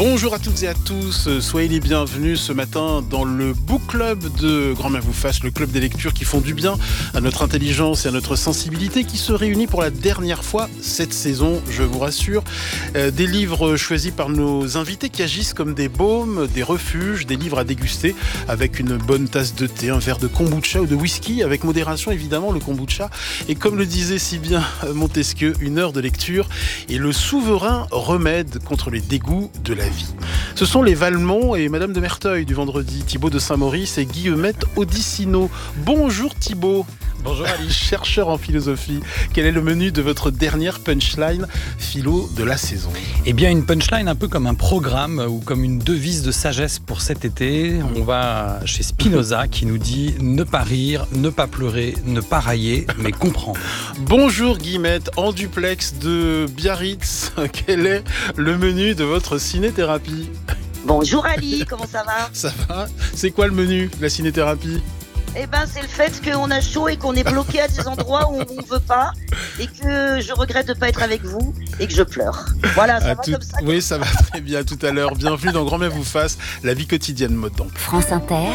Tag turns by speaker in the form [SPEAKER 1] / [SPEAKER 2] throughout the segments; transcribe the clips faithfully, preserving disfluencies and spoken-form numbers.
[SPEAKER 1] Bonjour à toutes et à tous, soyez les bienvenus ce matin dans le Book Club de Grand-Mère vous fasse, le club des lectures qui font du bien à notre intelligence et à notre sensibilité, qui se réunit pour la dernière fois cette saison, je vous rassure. Euh, des livres choisis par nos invités qui agissent comme des baumes, des refuges, des livres à déguster avec une bonne tasse de thé, un verre de kombucha ou de whisky, avec modération évidemment le kombucha. Et comme le disait si bien Montesquieu, une heure de lecture est le souverain remède contre les dégoûts de la vie. Ce sont les Valmont et Madame de Merteuil du vendredi, Thibaut de Saint-Maurice et Guillemette Audicino. Bonjour Thibaut.
[SPEAKER 2] Bonjour Ali.
[SPEAKER 1] Chercheur en philosophie, quel est le menu de votre dernière punchline philo de la saison ?
[SPEAKER 2] Eh bien, une punchline un peu comme un programme ou comme une devise de sagesse pour cet été. On va chez Spinoza qui nous dit « Ne pas rire, ne pas pleurer, ne pas railler, mais comprendre ».
[SPEAKER 1] Bonjour Guillemette, en duplex de Biarritz, quel est le menu de votre cinéthérapie ?
[SPEAKER 3] Bonjour Ali, comment ça va ?
[SPEAKER 1] Ça va ? C'est quoi le menu de la cinéthérapie ?
[SPEAKER 3] Eh ben, c'est le fait qu'on a chaud et qu'on est bloqué à des endroits où on ne veut pas et que je regrette de ne pas être avec vous et que je pleure. Voilà, ça
[SPEAKER 1] à
[SPEAKER 3] va
[SPEAKER 1] tout...
[SPEAKER 3] comme ça.
[SPEAKER 1] Oui, ça va très bien. À tout à l'heure. Bienvenue dans Grand-Mère vous fasse, la vie quotidienne mode donc.
[SPEAKER 4] France Inter.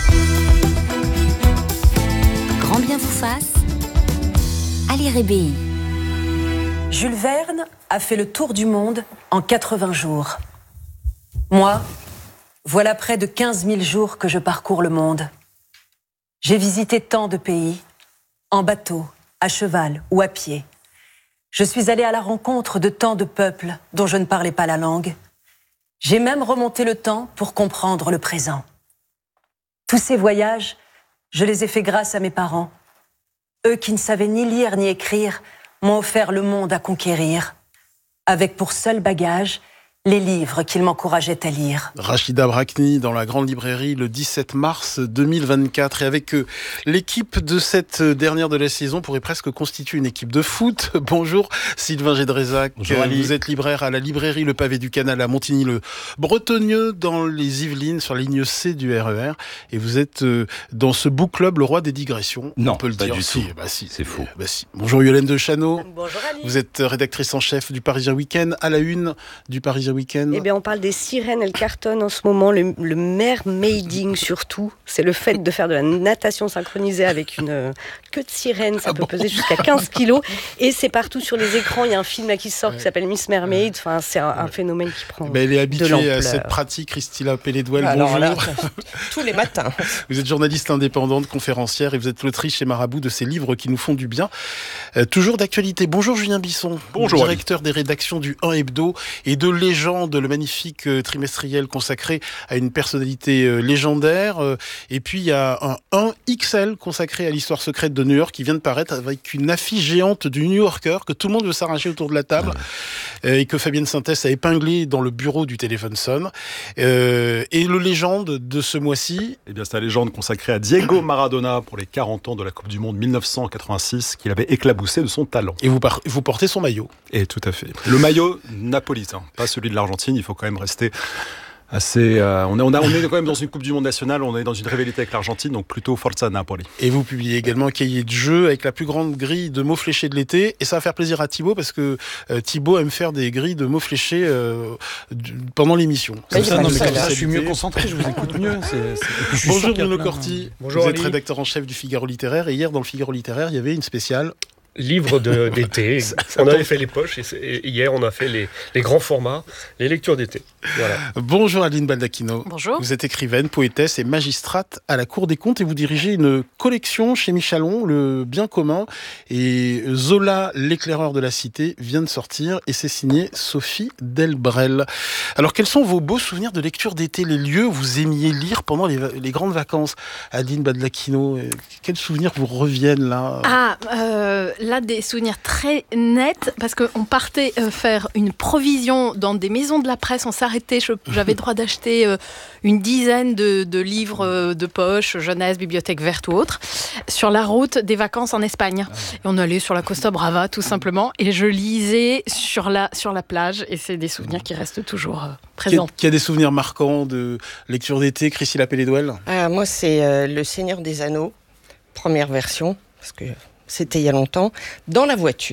[SPEAKER 4] Grand bien vous fasse. Ali Rébéi.
[SPEAKER 5] Jules Verne a fait le tour du monde en quatre-vingts jours. Moi, voilà près de quinze mille jours que je parcours le monde. J'ai visité tant de pays, en bateau, à cheval ou à pied. Je suis allée à la rencontre de tant de peuples dont je ne parlais pas la langue. J'ai même remonté le temps pour comprendre le présent. Tous ces voyages, je les ai faits grâce à mes parents. Eux qui ne savaient ni lire ni écrire, m'ont offert le monde à conquérir, avec pour seul bagage les livres qu'il m'encourageait à lire.
[SPEAKER 1] Rachida Brakni dans la grande librairie le dix-sept mars deux mille vingt-quatre. Et avec eux, l'équipe de cette dernière de la saison pourrait presque constituer une équipe de foot. Bonjour Sylvain Gédrézac.
[SPEAKER 6] Bonjour Ali.
[SPEAKER 1] Vous êtes libraire à la librairie Le Pavé du Canal à Montigny-le-Bretonneux dans les Yvelines sur la ligne C du R E R. Et vous êtes dans ce book club, le roi des digressions.
[SPEAKER 6] Non,
[SPEAKER 1] on peut le
[SPEAKER 6] pas
[SPEAKER 1] dire.
[SPEAKER 6] du
[SPEAKER 1] Si,
[SPEAKER 6] tout.
[SPEAKER 1] bah si,
[SPEAKER 6] c'est faux.
[SPEAKER 1] Bah si. Bonjour Yolène de Chano.
[SPEAKER 7] Bonjour Ali.
[SPEAKER 1] Vous êtes rédactrice en chef du Parisien Week-end, à la une du Parisien Week-end.
[SPEAKER 7] Eh bien, on parle des sirènes, elles cartonnent en ce moment. Le, le mermaiding surtout, c'est le fait de faire de la natation synchronisée avec une euh, queue de sirène. Ça
[SPEAKER 1] Ah
[SPEAKER 7] peut
[SPEAKER 1] bon
[SPEAKER 7] peser jusqu'à quinze kilos. Et c'est partout sur les écrans. Il y a un film là qui sort
[SPEAKER 1] Ouais.
[SPEAKER 7] qui s'appelle Miss Mermaid. Enfin, c'est un, un phénomène qui prend
[SPEAKER 1] Ben, elle est
[SPEAKER 7] de
[SPEAKER 1] habituée
[SPEAKER 7] l'ampleur.
[SPEAKER 1] à cette pratique, Christina Pelledouel.
[SPEAKER 8] Alors
[SPEAKER 1] Bonjour.
[SPEAKER 8] là, tous les matins.
[SPEAKER 1] Vous êtes journaliste indépendante, conférencière et vous êtes l'autrice chez Marabout de ces livres qui nous font du bien. Euh, toujours d'actualité. Bonjour Julien Bisson.
[SPEAKER 6] Bonjour,
[SPEAKER 1] directeur des rédactions du un Hebdo et de Légende, le magnifique euh, trimestriel consacré à une personnalité euh, légendaire. Euh, et puis il y a un un X L consacré à l'histoire secrète de New York qui vient de paraître avec une affiche géante du New Yorker que tout le monde veut s'arracher autour de la table euh, et que Fabienne Sintès a épinglé dans le bureau du téléphone sonne. Euh, et le Légende de ce mois-ci.
[SPEAKER 6] Eh bien, c'est la légende consacrée à Diego Maradona pour les quarante ans de la Coupe du Monde mille neuf cent quatre-vingt-six qu'il avait éclaboussé de son talent.
[SPEAKER 1] Et vous, par- vous portez son maillot.
[SPEAKER 6] Et tout à fait. Le maillot napolitain, pas celui de l'Argentine. Il faut quand même rester assez. Euh, on, est, on, a, on est quand même dans une Coupe du Monde nationale. On est dans une rivalité avec l'Argentine, donc plutôt Forza Napoli.
[SPEAKER 1] Et vous publiez également un cahier de jeu avec la plus grande grille de mots fléchés de l'été. Et ça va faire plaisir à Thibaut parce que euh, Thibaut aime faire des grilles de mots fléchés euh, du- pendant l'émission.
[SPEAKER 2] Comme
[SPEAKER 1] C'est
[SPEAKER 2] ça,
[SPEAKER 1] sa
[SPEAKER 2] non, mais comme ça,
[SPEAKER 1] spécialité.
[SPEAKER 2] je suis mieux concentré, je vous écoute mieux. C'est, c'est... et puis, je suis
[SPEAKER 1] Bonjour
[SPEAKER 2] sûr qu'il y a
[SPEAKER 1] Bruno
[SPEAKER 2] plein-
[SPEAKER 1] Corti.
[SPEAKER 9] Bonjour
[SPEAKER 1] vous êtes
[SPEAKER 9] Ali.
[SPEAKER 1] rédacteur en chef du Figaro littéraire. Et hier, dans le Figaro littéraire, il y avait une spéciale.
[SPEAKER 9] Livre de- d'été. On avait fait les poches et, c'est- et hier on a fait les, les grands formats, les lectures d'été. Voilà.
[SPEAKER 1] Bonjour Aline Baldacchino.
[SPEAKER 10] Bonjour.
[SPEAKER 1] Vous êtes écrivaine, poétesse et magistrate à la Cour des comptes et vous dirigez une collection chez Michalon, Le Bien commun. Et Zola, l'éclaireur de la cité, vient de sortir et c'est signé Sophie Delbrel. Alors quels sont vos beaux souvenirs de lecture d'été, les lieux où vous aimiez lire pendant les, les grandes vacances? Aline Baldacchino, quels souvenirs vous reviennent là?
[SPEAKER 10] Ah, euh, là, des souvenirs très nets, parce qu'on partait euh, faire une provision dans des maisons de la presse. On s'arrêtait, je- j'avais droit d'acheter euh, une dizaine de, de livres euh, de poche, jeunesse, bibliothèque verte ou autre, sur la route des vacances en Espagne. Et on allait sur la Costa Brava, tout simplement, et je lisais sur la, sur la plage, et c'est des souvenirs qui restent toujours euh,
[SPEAKER 1] Qui a,
[SPEAKER 10] présents.
[SPEAKER 1] qui a des souvenirs marquants de lecture d'été, Christine Pelledouel?
[SPEAKER 8] Ah, moi, c'est euh, Le Seigneur des Anneaux, première version, parce que c'était il y a longtemps, dans la voiture,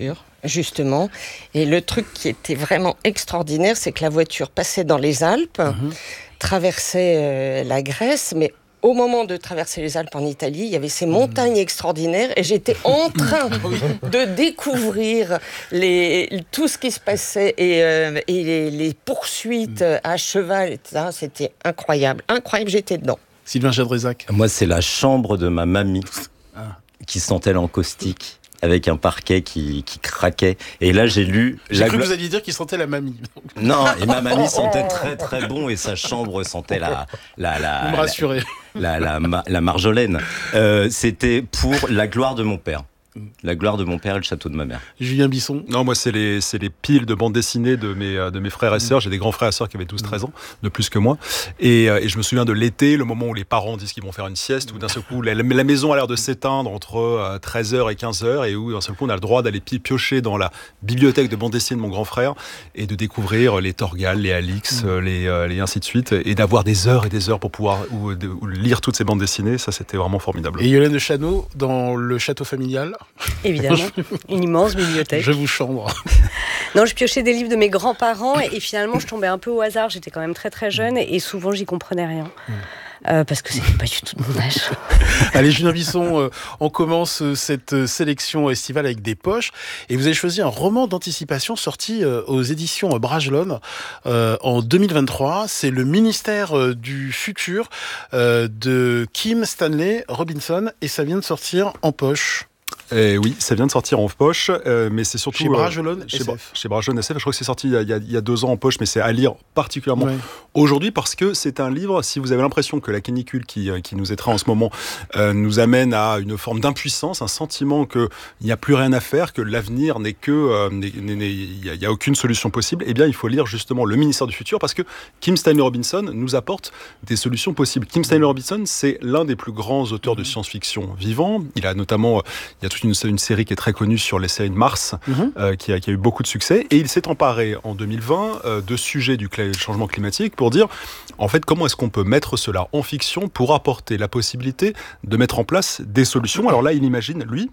[SPEAKER 8] justement. Et le truc qui était vraiment extraordinaire, c'est que la voiture passait dans les Alpes, mmh. traversait euh, la Grèce, mais au moment de traverser les Alpes en Italie, il y avait ces montagnes extraordinaires et j'étais en train de découvrir les, tout ce qui se passait et, euh, et les, les poursuites à cheval, et cetera. C'était incroyable, incroyable, j'étais dedans.
[SPEAKER 1] Sylvain Chadrezac.
[SPEAKER 11] Moi, c'est la chambre de ma mamie
[SPEAKER 1] ah.
[SPEAKER 11] qui sentait l'encaustique, avec un parquet qui, qui craquait. Et là, j'ai lu...
[SPEAKER 1] J'ai
[SPEAKER 11] la
[SPEAKER 1] cru
[SPEAKER 11] glo-
[SPEAKER 1] que vous alliez dire qu'il sentait la mamie.
[SPEAKER 11] Non, et ma mamie sentait très très bon et sa chambre sentait la... la, la
[SPEAKER 1] vous me rassurez.
[SPEAKER 11] La, la, la, la marjolaine. Euh, c'était pour la gloire de mon père. La gloire de mon père et le château de ma mère.
[SPEAKER 1] Julien Bisson.
[SPEAKER 6] Non, moi, c'est les, c'est les piles de bandes dessinées de mes, de mes frères et sœurs. J'ai des grands frères et sœurs qui avaient douze treize ans, de plus que moi. Et, et je me souviens de l'été, le moment où les parents disent qu'ils vont faire une sieste, où d'un seul coup, la, la maison a l'air de s'éteindre entre treize heures et quinze heures, et où d'un seul coup, on a le droit d'aller piocher dans la bibliothèque de bandes dessinées de mon grand frère et de découvrir les Torgal, les Alix, mmh. les, les ainsi de suite, et d'avoir des heures et des heures pour pouvoir ou, de, ou lire toutes ces bandes dessinées. Ça, c'était vraiment formidable.
[SPEAKER 1] Et Yolande Chano, dans le château familial.
[SPEAKER 7] Évidemment. Une immense bibliothèque.
[SPEAKER 1] Je vous chambre.
[SPEAKER 7] Non, je piochais des livres de mes grands-parents et, et finalement je tombais un peu au hasard. J'étais quand même très très jeune et, et souvent j'y comprenais rien. Mmh. Euh, parce que c'était pas du tout de mon âge.
[SPEAKER 1] Allez, Julien Bisson, euh, on commence cette sélection estivale avec des poches. Et vous avez choisi un roman d'anticipation sorti euh, aux éditions Bragelonne euh, en deux mille vingt-trois. C'est Le ministère euh, du futur euh, de Kim Stanley Robinson et ça vient de sortir en poche.
[SPEAKER 6] Et oui, ça vient de sortir en poche, euh, mais c'est surtout...
[SPEAKER 1] Chez Bragelonne
[SPEAKER 6] euh,
[SPEAKER 1] S F.
[SPEAKER 6] Chez, chez Bragelonne S F, je crois que c'est sorti il y, a, il, y a, il y a deux ans en poche, mais c'est à lire particulièrement ouais. aujourd'hui parce que c'est un livre, si vous avez l'impression que la canicule qui, qui nous étreint en ce moment euh, nous amène à une forme d'impuissance, un sentiment qu'il n'y a plus rien à faire, que l'avenir n'est que... Euh, il n'y a, a aucune solution possible, eh bien il faut lire justement Le ministère du futur parce que Kim Stanley Robinson nous apporte des solutions possibles. Kim Stanley Robinson, c'est l'un des plus grands auteurs de science-fiction vivants. Il a notamment... Il y a toute une, une série qui est très connue sur les séries de Mars, mmh. euh, qui, a, qui a eu beaucoup de succès. Et il s'est emparé en deux mille vingt euh, de sujets du cl- changement climatique pour dire, en fait, comment est-ce qu'on peut mettre cela en fiction pour apporter la possibilité de mettre en place des solutions. Alors là, il imagine, lui,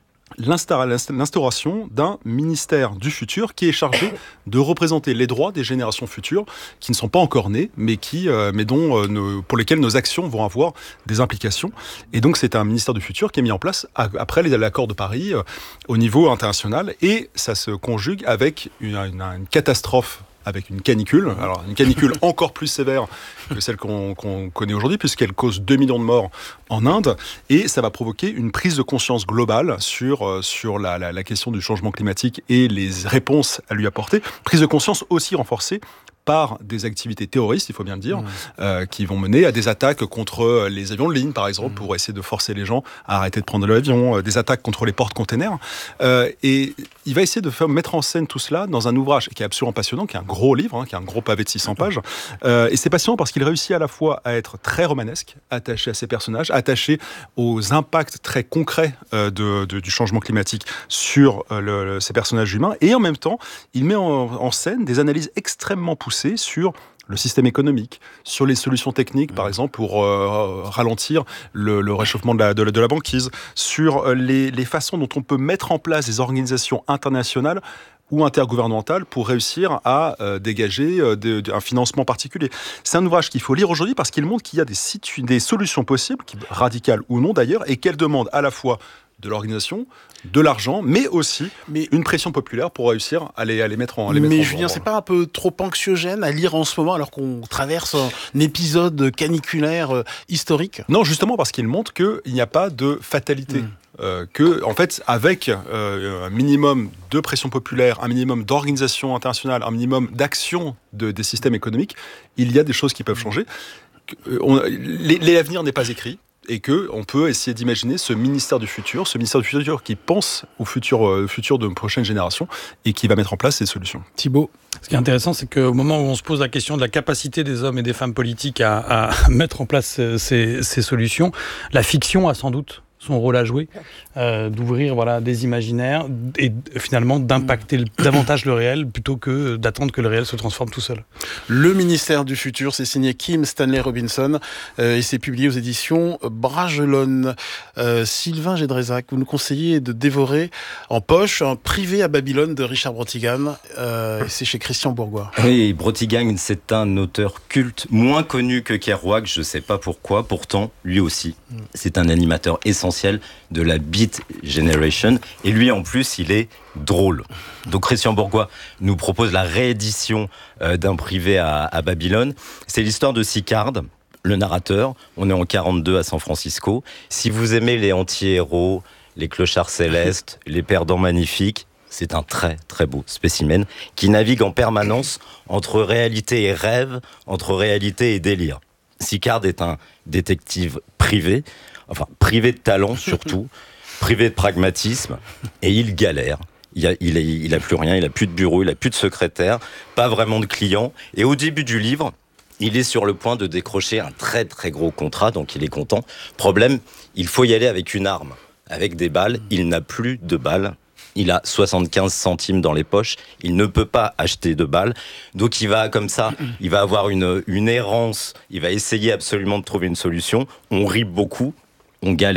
[SPEAKER 6] l'instauration d'un ministère du futur qui est chargé de représenter les droits des générations futures qui ne sont pas encore nées, mais, qui, euh, mais dont, euh, nos, pour lesquelles nos actions vont avoir des implications. Et donc, c'est un ministère du futur qui est mis en place à, après l'accord de Paris euh, au niveau international. Et ça se conjugue avec une, une, une catastrophe avec une canicule, alors une canicule encore plus sévère que celle qu'on, qu'on connaît aujourd'hui, puisqu'elle cause deux millions de morts en Inde, et ça va provoquer une prise de conscience globale sur, sur la, la, la question du changement climatique et les réponses à lui apporter, prise de conscience aussi renforcée par des activités terroristes, il faut bien le dire, mmh. euh, qui vont mener à des attaques contre les avions de ligne, par exemple, mmh. pour essayer de forcer les gens à arrêter de prendre l'avion, euh, des attaques contre les porte-containers. Euh, et il va essayer de faire, mettre en scène tout cela dans un ouvrage qui est absolument passionnant, qui est un gros livre, hein, qui est un gros pavé de six cents pages. Euh, et c'est passionnant parce qu'il réussit à la fois à être très romanesque, attaché à ses personnages, attaché aux impacts très concrets euh, de, de, du changement climatique sur euh, le, le, ces personnages humains. Et en même temps, il met en, en scène des analyses extrêmement poussées sur le système économique, sur les solutions techniques, par exemple, pour euh, ralentir le, le réchauffement de la, de, la, de la banquise, sur les, les façons dont on peut mettre en place des organisations internationales ou intergouvernementales pour réussir à euh, dégager euh, de, de, un financement particulier. C'est un ouvrage qu'il faut lire aujourd'hui parce qu'il montre qu'il y a des, situ- des solutions possibles, radicales ou non d'ailleurs, et qu'elles demandent à la fois de l'organisation, de l'argent, mais aussi mais, une pression populaire pour réussir à les, à les mettre en à les
[SPEAKER 1] Mais
[SPEAKER 6] mettre
[SPEAKER 1] Julien,
[SPEAKER 6] en,
[SPEAKER 1] c'est pas un peu trop anxiogène à lire en ce moment alors qu'on traverse un épisode caniculaire euh, historique ?
[SPEAKER 6] Non, justement parce qu'il montre qu'il n'y a pas de fatalité. Mmh. Euh, que, en fait, avec euh, un minimum de pression populaire, un minimum d'organisation internationale, un minimum d'action de, des systèmes économiques, il y a des choses qui peuvent changer. On, les, l'avenir n'est pas écrit. Et qu'on peut essayer d'imaginer ce ministère du futur, ce ministère du futur qui pense au futur, euh, futur de prochaines générations et qui va mettre en place ces solutions.
[SPEAKER 1] Thibaut.
[SPEAKER 2] Ce qui est intéressant, c'est qu'au moment où on se pose la question de la capacité des hommes et des femmes politiques à, à mettre en place ces, ces solutions, la fiction a sans doute son rôle à jouer, euh, d'ouvrir voilà, des imaginaires et finalement d'impacter davantage le réel plutôt que d'attendre que le réel se transforme tout seul.
[SPEAKER 1] Le ministère du futur, c'est signé Kim Stanley Robinson euh, et c'est publié aux éditions Bragelonne. Euh, Sylvain Gédrézac, vous nous conseillez de dévorer en poche un Privé à Babylone de Richard Brotigan. Euh, c'est chez Christian Bourgois.
[SPEAKER 11] Oui, Brotigan, c'est un auteur culte, moins connu que Kerouac, je ne sais pas pourquoi. Pourtant, lui aussi, c'est un animateur essentiel de la Beat Generation. Et lui, en plus, il est drôle. Donc, Christian Bourgois nous propose la réédition euh, d'un Privé à, à Babylone. C'est l'histoire de Sicard, le narrateur. On est en quarante-deux à San Francisco. Si vous aimez les anti-héros, les clochards célestes, les perdants magnifiques, c'est un très très beau spécimen qui navigue en permanence entre réalité et rêve, entre réalité et délire. Sicard est un détective privé, enfin privé de talent surtout, privé de pragmatisme, et il galère. Il a, il, a, il a plus rien, il a plus de bureau, il a plus de secrétaire, pas vraiment de clients. Et au début du livre, il est sur le point de décrocher un très très gros contrat, donc il est content. Problème, il faut y aller avec une arme, avec des balles. Il n'a plus de balles. Il a soixante-quinze centimes dans les poches. Il ne peut pas acheter de balles. Donc il va comme ça, il va avoir une, une errance. Il va essayer absolument de trouver une solution. On rit beaucoup, on galère.